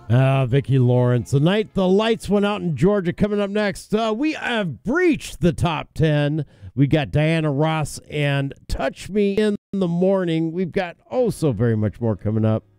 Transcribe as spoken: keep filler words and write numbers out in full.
Uh, Vicki Lawrence. The night the lights went out in Georgia. Coming up next, uh, we have breached the top ten. We got Diana Ross and Touch Me in the Morning. We've got oh so very much more coming up.